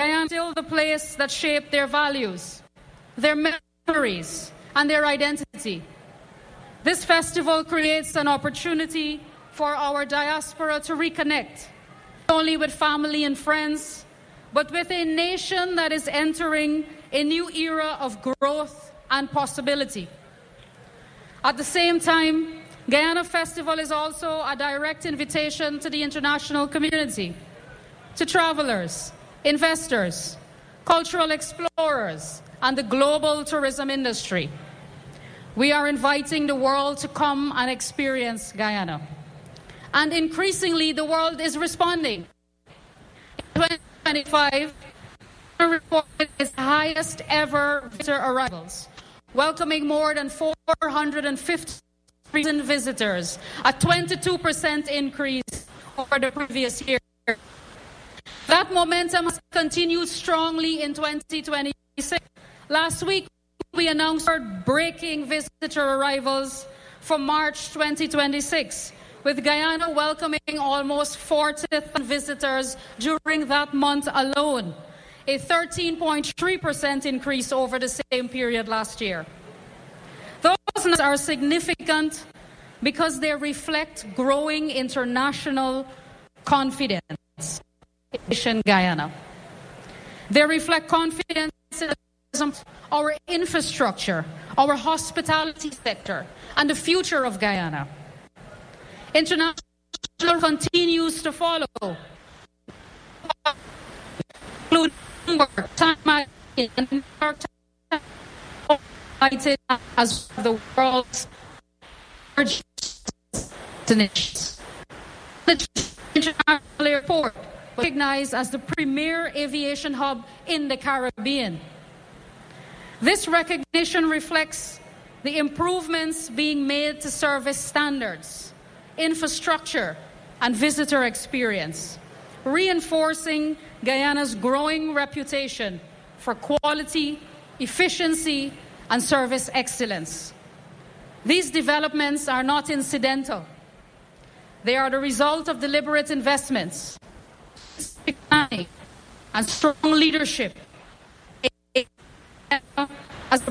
Guyana is still the place that shaped their values, their memories, and their identity. This festival creates an opportunity for our diaspora to reconnect, not only with family and friends, but with a nation that is entering a new era of growth and possibility. At the same time, Guyana Festival is also a direct invitation to the international community, to travelers, investors, cultural explorers, and the global tourism industry. We are inviting the world to come and experience Guyana. And increasingly, the world is responding. In 2025, reported its highest ever visitor arrivals, welcoming more than 450,000 visitors, a 22% increase over the previous year. That momentum has continued strongly in 2026. Last week, we announced our breaking visitor arrivals for March 2026, with Guyana welcoming almost 40,000 visitors during that month alone, a 13.3% increase over the same period last year. Those numbers are significant because they reflect growing international confidence in Guyana. They reflect confidence in our infrastructure, our hospitality sector, and the future of Guyana. International continues to follow, including Time and as the world's largest destinations. The International Airport was recognized as the premier aviation hub in the Caribbean. This recognition reflects the improvements being made to service standards, infrastructure, and visitor experience, reinforcing Guyana's growing reputation for quality, efficiency, and service excellence. These developments are not incidental. They are the result of deliberate investments, planning, and strong leadership as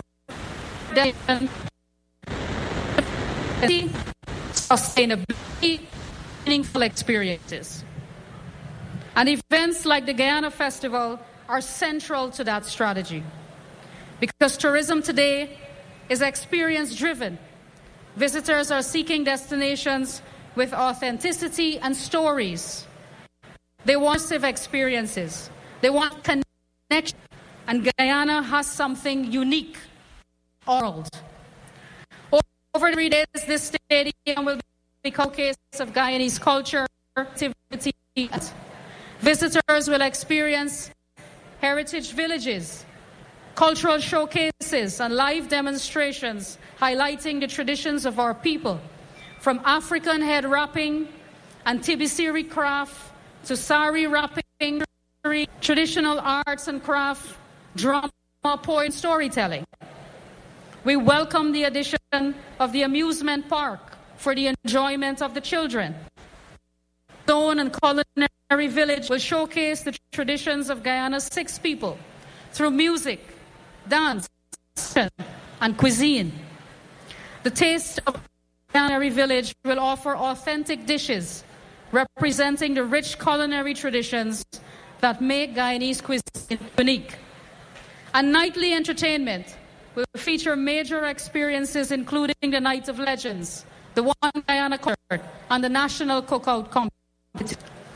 sustainability, meaningful experiences. And events like the Guyana Festival are central to that strategy. Because tourism today is experience-driven. Visitors are seeking destinations with authenticity and stories. They want immersive experiences. They want connection. And Guyana has something unique. World. Over 3 days, this stadium will be a showcase of Guyanese culture, activity. Visitors will experience heritage villages, cultural showcases, and live demonstrations highlighting the traditions of our people, from African head wrapping and Tibisiri craft to sari wrapping, traditional arts and craft, drama, poetry, and storytelling. We welcome the addition of the amusement park for the enjoyment of the children. Zone and Culinary Village will showcase the traditions of Guyana's 6 people through music, dance, and cuisine. The Taste of Culinary Village will offer authentic dishes representing the rich culinary traditions that make Guyanese cuisine unique. And nightly entertainment will feature major experiences including the Night of Legends, the One Guyana Concert, and the National Cookout Competition.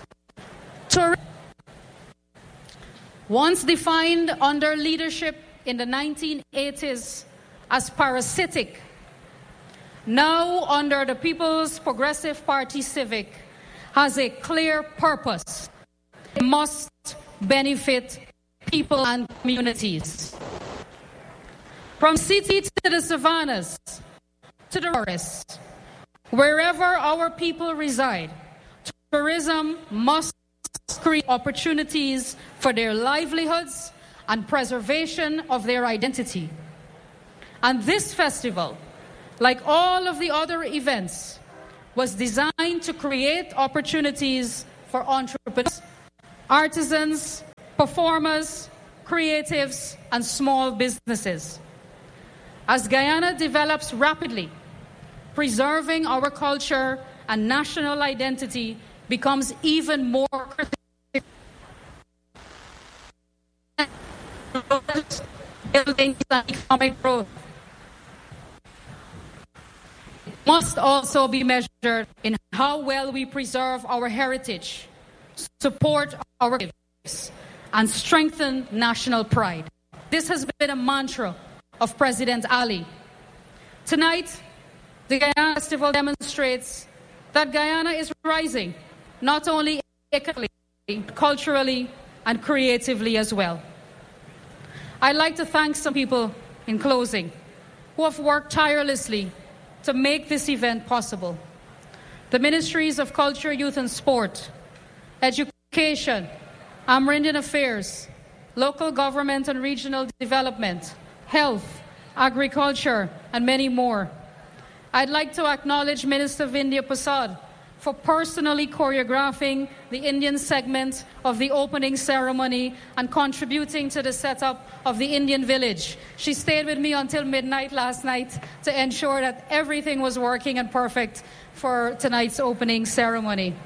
Once defined under leadership in the 1980s as parasitic, now under the People's Progressive Party Civic, has a clear purpose. It must benefit people and communities. From city to the savannas, to the forests, wherever our people reside, tourism must create opportunities for their livelihoods and preservation of their identity. And this festival, like all of the other events, was designed to create opportunities for entrepreneurs, artisans, performers, creatives, and small businesses. As Guyana develops rapidly, preserving our culture and national identity becomes even more critical. Building economic growth must also be measured in how well we preserve our heritage, support our lives, and strengthen national pride. This has been a mantra of President Ali. Tonight, the Guyana Festival demonstrates that Guyana is rising, not only economically, culturally, and creatively as well. I'd like to thank some people in closing who have worked tirelessly to make this event possible. The Ministries of Culture, Youth and Sport, Education, Amerindian Affairs, Local Government and Regional Development, Health, Agriculture, and many more. I'd like to acknowledge Minister Vindhya Prasad for personally choreographing the Indian segment of the opening ceremony and contributing to the setup of the Indian village. She stayed with me until midnight last night to ensure that everything was working and perfect for tonight's opening ceremony.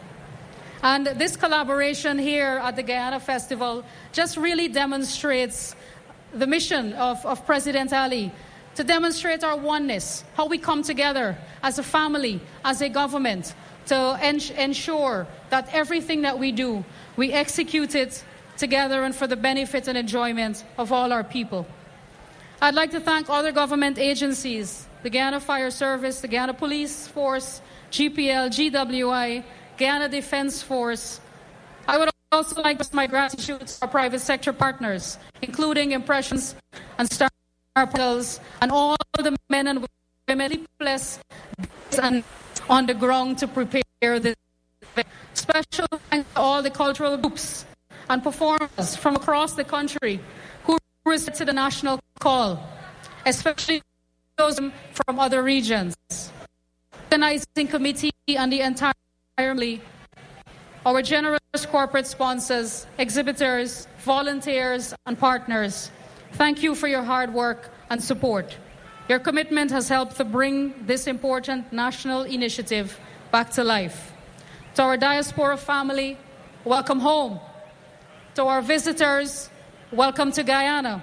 And this collaboration here at the Guyana Festival just really demonstrates the mission of President Ali to demonstrate our oneness, how we come together as a family, as a government, to ensure that everything that we do, we execute it together and for the benefit and enjoyment of all our people. I'd like to thank other government agencies, the Guyana Fire Service, the Guyana Police Force, GPL, GWI, Guyana Defense Force. I would also like to express my gratitude to our private sector partners, including Impressions and Star Portals, and all the men and women blessed and on the ground to prepare this. Special thanks to all the cultural groups and performers from across the country who responded to the national call, especially those from other regions. The organizing committee and the entire family, our generous corporate sponsors, exhibitors, volunteers, and partners, thank you for your hard work and support. Your commitment has helped to bring this important national initiative back to life. To our diaspora family, welcome home. To our visitors, welcome to Guyana.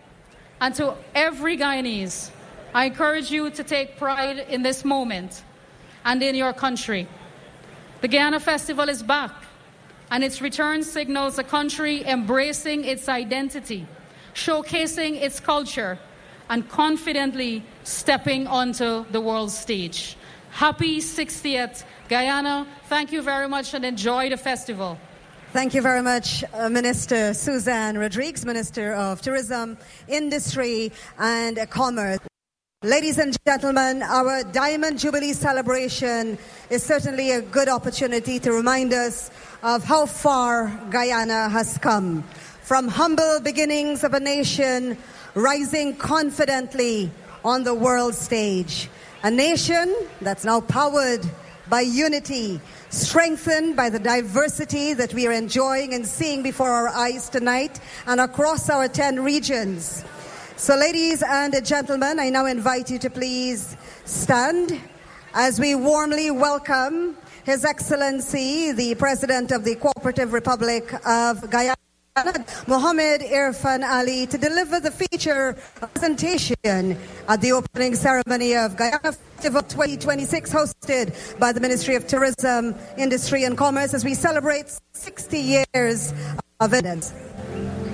And to every Guyanese, I encourage you to take pride in this moment and in your country. The Guyana Festival is back, and its return signals a country embracing its identity, showcasing its culture, and confidently stepping onto the world stage. Happy 60th, Guyana. Thank you very much and enjoy the festival. Thank you very much, Minister Suzanne Rodrigues, Minister of Tourism, Industry and Commerce. Ladies and gentlemen, our Diamond Jubilee celebration is certainly a good opportunity to remind us of how far Guyana has come. From humble beginnings of a nation rising confidently on the world stage. A nation that's now powered by unity, strengthened by the diversity that we are enjoying and seeing before our eyes tonight and across our 10 regions. So ladies and gentlemen, I now invite you to please stand as we warmly welcome His Excellency, the President of the Cooperative Republic of Guyana, Mohamed Irfan Ali, to deliver the feature presentation at the opening ceremony of Guyana Festival 2026, hosted by the Ministry of Tourism, Industry and Commerce, as we celebrate 60 years of independence.